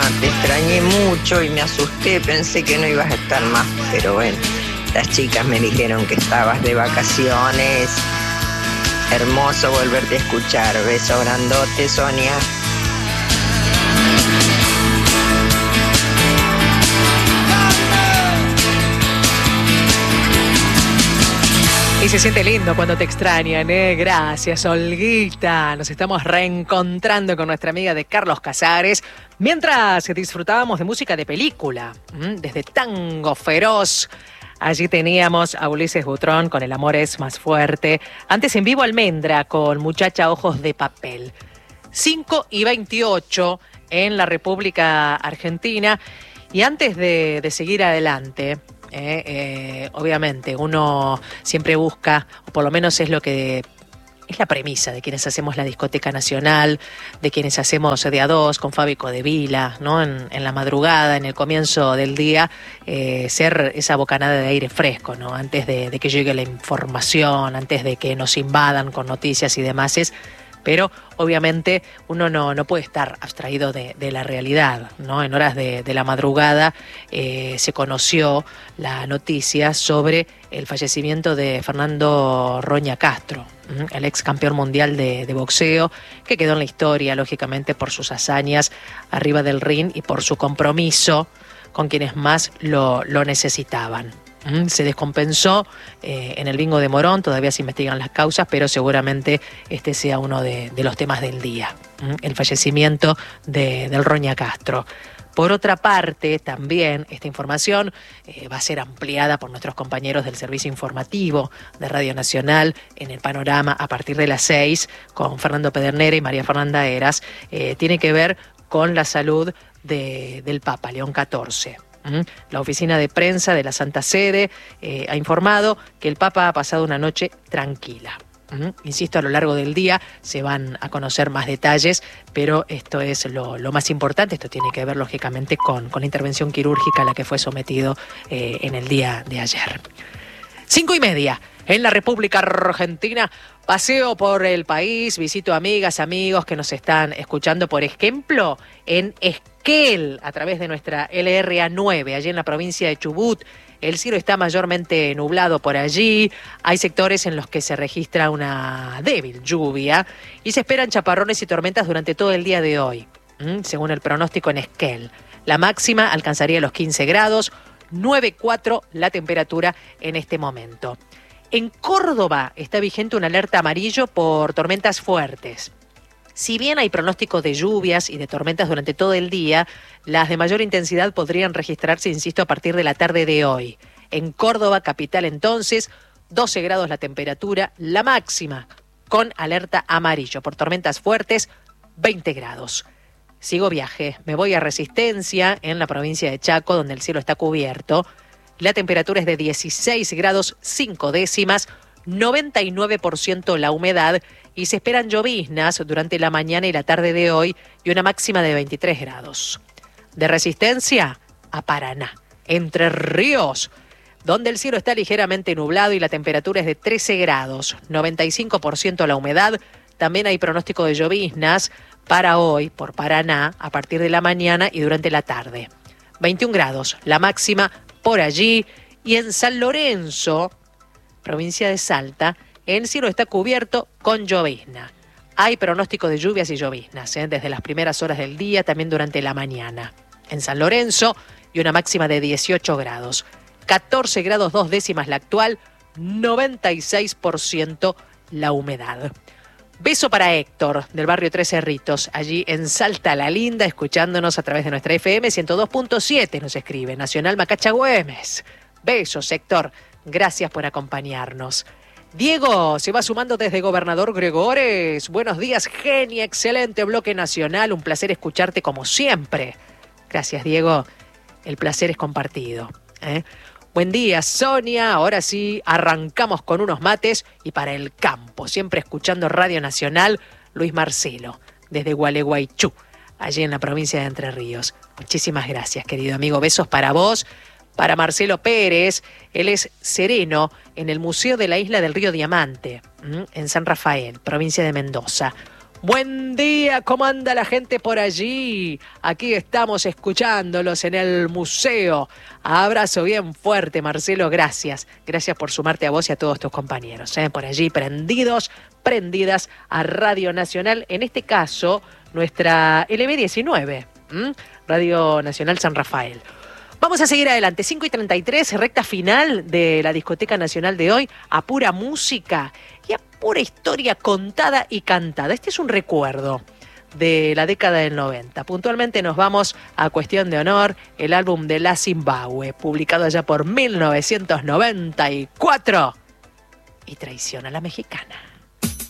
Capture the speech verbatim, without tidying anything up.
te extrañé mucho y me asusté, pensé que no ibas a estar más, pero bueno, las chicas me dijeron que estabas de vacaciones. Hermoso volverte a escuchar. Beso grandote, Sonia. Y se siente lindo cuando te extrañan, ¿eh? Gracias, Olguita. Nos estamos reencontrando con nuestra amiga de Carlos Casares, mientras disfrutábamos de música de película, desde Tango Feroz. Allí teníamos a Ulises Butrón con El amor es más fuerte. Antes en vivo Almendra con Muchacha ojos de papel. cinco y veintiocho en la República Argentina. Y antes de, de seguir adelante... Eh, eh, obviamente uno siempre busca, o por lo menos es lo que es la premisa de quienes hacemos la Discoteca Nacional, de quienes hacemos de a dos con Fábico de Vila, ¿no? En, en la madrugada, en el comienzo del día, eh, ser esa bocanada de aire fresco, ¿no? Antes de, de que llegue la información, antes de que nos invadan con noticias y demás. Es Pero obviamente uno no, no puede estar abstraído de, de la realidad, ¿no? En horas de, de la madrugada eh, se conoció la noticia sobre el fallecimiento de Fernando Roña Castro, el ex campeón mundial de, de boxeo, que quedó en la historia, lógicamente, por sus hazañas arriba del ring y por su compromiso con quienes más lo, lo necesitaban. Se descompensó eh, en el bingo de Morón, todavía se investigan las causas, pero seguramente este sea uno de, de los temas del día, el fallecimiento de, del Roña Castro. Por otra parte, también esta información eh, va a ser ampliada por nuestros compañeros del Servicio Informativo de Radio Nacional en el Panorama a partir de las seis, con Fernando Pedernera y María Fernanda Heras. Eh, tiene que ver con la salud de, del Papa León catorce. La oficina de prensa de la Santa Sede eh, ha informado que el Papa ha pasado una noche tranquila. Uh-huh. Insisto, a lo largo del día se van a conocer más detalles, pero esto es lo, lo más importante. Esto tiene que ver, lógicamente, con, con la intervención quirúrgica a la que fue sometido eh, en el día de ayer. Cinco y media, en la República Argentina. Paseo por el país, visito amigas, amigos que nos están escuchando, por ejemplo, en Esquel, a través de nuestra L R A nueve, allí en la provincia de Chubut. El cielo está mayormente nublado por allí, hay sectores en los que se registra una débil lluvia y se esperan chaparrones y tormentas durante todo el día de hoy, según el pronóstico en Esquel. La máxima alcanzaría los quince grados, nueve coma cuatro la temperatura en este momento. En Córdoba está vigente una alerta amarillo por tormentas fuertes. Si bien hay pronóstico de lluvias y de tormentas durante todo el día, las de mayor intensidad podrían registrarse, insisto, a partir de la tarde de hoy. En Córdoba, capital entonces, doce grados la temperatura, la máxima, con alerta amarillo por tormentas fuertes, veinte grados. Sigo viaje, me voy a Resistencia, en la provincia de Chaco, donde el cielo está cubierto. La temperatura es de dieciséis grados cinco décimas, noventa y nueve por ciento la humedad y se esperan lloviznas durante la mañana y la tarde de hoy y una máxima de veintitrés grados. De Resistencia a Paraná, Entre Ríos, donde el cielo está ligeramente nublado y la temperatura es de trece grados, noventa y cinco por ciento la humedad. También hay pronóstico de lloviznas para hoy por Paraná a partir de la mañana y durante la tarde. veintiún grados la máxima por allí. Y en San Lorenzo, provincia de Salta, el cielo está cubierto con llovizna. Hay pronóstico de lluvias y lloviznas ¿eh? desde las primeras horas del día, también durante la mañana. En San Lorenzo, y una máxima de dieciocho grados. catorce grados dos décimas la actual, noventa y seis por ciento la humedad. Beso para Héctor, del barrio Tres Cerritos, allí en Salta la Linda, escuchándonos a través de nuestra F M ciento dos punto siete, nos escribe Nacional Macacha Güemes. Besos, Héctor, gracias por acompañarnos. Diego se va sumando desde Gobernador Gregores. Buenos días, genia, excelente bloque nacional, un placer escucharte como siempre. Gracias, Diego, el placer es compartido, ¿eh? Buen día, Sonia. Ahora sí, arrancamos con unos mates y para el campo. Siempre escuchando Radio Nacional, Luis Marcelo, desde Gualeguaychú, allí en la provincia de Entre Ríos. Muchísimas gracias, querido amigo. Besos para vos, para Marcelo Pérez. Él es sereno en el Museo de la Isla del Río Diamante, en San Rafael, provincia de Mendoza. Buen día, ¿cómo anda la gente por allí? Aquí estamos escuchándolos en el museo. Abrazo bien fuerte, Marcelo, gracias. Gracias por sumarte a vos y a todos tus compañeros, ¿eh? Por allí prendidos, prendidas a Radio Nacional, en este caso nuestra L B diecinueve, ¿m? Radio Nacional San Rafael. Vamos a seguir adelante, cinco y treinta y tres, recta final de la Discoteca Nacional de hoy, a pura música y a pura historia contada y cantada. Este es un recuerdo de la década del noventa. Puntualmente nos vamos a Cuestión de Honor, el álbum de La Zimbabue, publicado allá por mil novecientos noventa y cuatro, y Traición a la Mexicana.